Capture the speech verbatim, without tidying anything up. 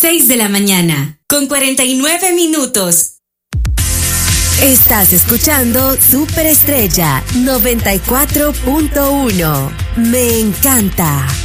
seis de la mañana, con cuarenta y nueve minutos. Estás escuchando Superestrella noventa y cuatro punto uno. Me encanta.